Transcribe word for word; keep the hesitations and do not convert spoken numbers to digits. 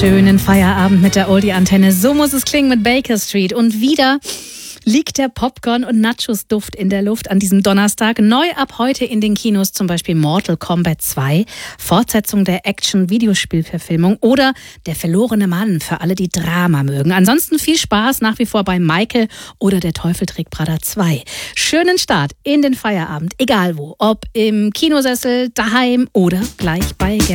Schönen Feierabend mit der Oldie-Antenne. So muss es klingen mit Baker Street. Und wieder liegt der Popcorn- und Nachos-Duft in der Luft an diesem Donnerstag. Neu ab heute in den Kinos zum Beispiel Mortal Kombat zwei, Fortsetzung der Action-Videospielverfilmung oder Der verlorene Mann für alle, die Drama mögen. Ansonsten viel Spaß nach wie vor bei Michael oder Der Teufel trägt Prada zwei. Schönen Start in den Feierabend, egal wo, ob im Kinosessel, daheim oder gleich bei